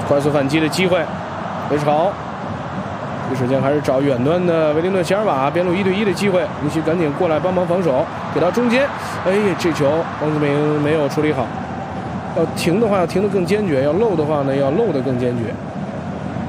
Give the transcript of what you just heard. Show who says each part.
Speaker 1: 快速反击的机会，维什豪。第一时间还是找远端的维林顿·席尔瓦，边路1对1的机会，林奇赶紧过来帮忙防守，给到中间。哎呀，这球王子明没有处理好。要停的话，要停得更坚决；要漏的话呢，要漏得更坚决。